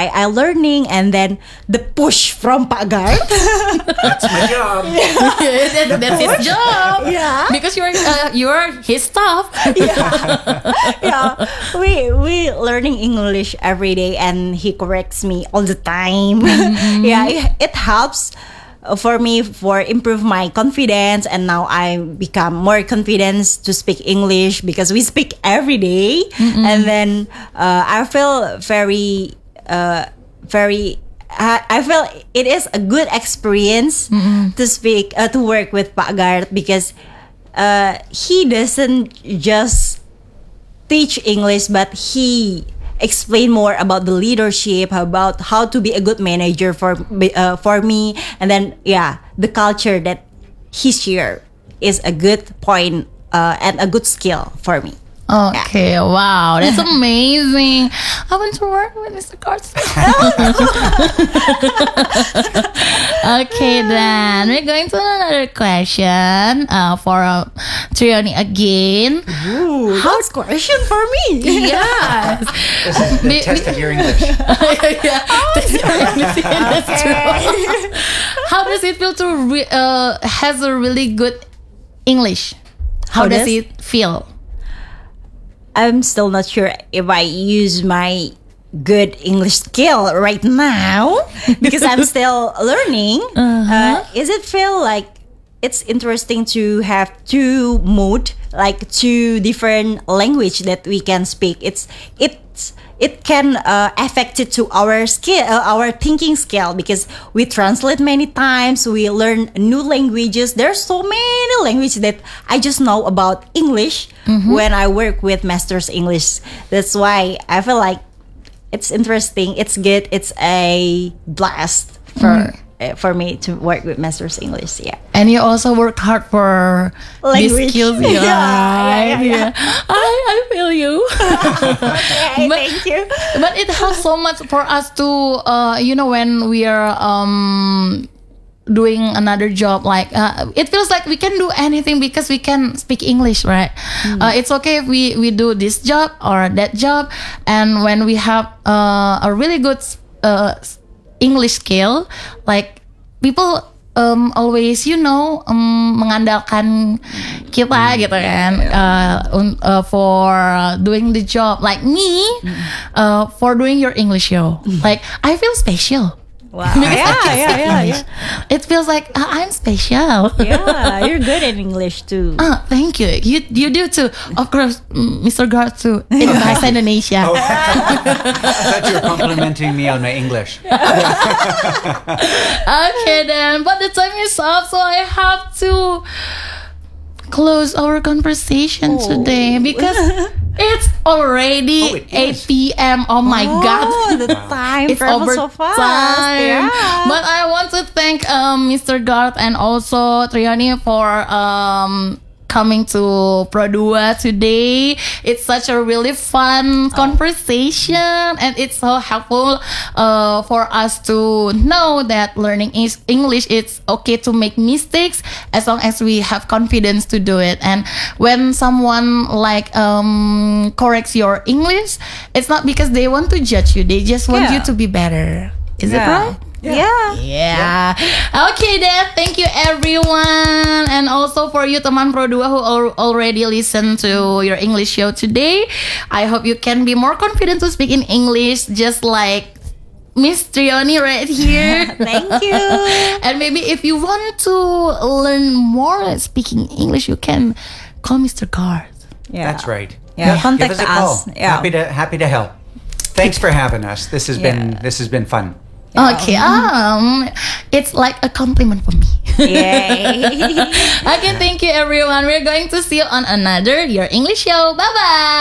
I learning, and then the push from Pak Gard. That's my job. That's his job. Yeah. Because you're his staff. Yeah, we learning English every day, and he corrects me all the time. Yeah, it helps for me for improve my confidence, and now I become more confident to speak English because we speak every day. And then I feel very I feel it is a good experience to speak to work with Pak Gard, because he doesn't just teach English, but he explain more about the leadership, about how to be a good manager for me, and then the culture that he share is a good point and a good skill for me. Okay, wow, that's amazing. I want to work with Mr. Carson. Okay, then we're going to another question for Trioni again. Ooh, how's question for me? Yes. This is the test of your English. That's true. How does it feel to has a really good English? How does it feel? I'm still not sure if I use my good English skill right now because I'm still learning. Is it feel like it's interesting to have two mode, like two different language that we can speak? It can affect it to our skill, our thinking skill, because we translate many times, we learn new languages. There's so many languages that I just know about English when I work with Masters English. That's why I feel like it's interesting, it's good, it's a blast for me to work with Masters English. Yeah. And you also work hard for these skills. Yeah. I feel you. Okay, thank you. But it helps so much for us to, when we are doing another job, like it feels like we can do anything because we can speak English, right? It's okay if we do this job or that job, and when we have a really good English skill, like people always mengandalkan kita gitu kan, for doing the job, like me, for doing your English show. Like I feel special. Wow. Yeah. It feels like I'm special. Yeah, you're good in English too. Thank you. You do too. Of course, Mr. Gard too. In Bahasa Indonesia. Oh, I thought you were complimenting me on my English. Okay then, but the time is up, so I have to close our conversation today because it's already 8 p.m. Oh my God. The time it's travels over so fast. Time. Yeah. But I want to thank Mr. Gard and also Trioni for coming to Pro2 today. It's such a really fun conversation, and it's so helpful for us to know that learning English, it's okay to make mistakes as long as we have confidence to do it. And when someone corrects your English, it's not because they want to judge you, they just want you to be better. Is it right? Yeah. Okay then, thank you everyone, and also for you teman Pro2 who already listened to your English show today. I hope you can be more confident to speak in English, just like Miss Trioni right here. Thank you. And maybe if you want to learn more speaking English, you can call Mr. Gard. Yeah. That's right. Yeah, Give contact us a call. us. Yeah. Happy to help. Thanks for having us. This has been fun. Okay, it's like a compliment for me. Yay. Okay, thank you everyone. We're going to see you on another Your English show. Bye bye.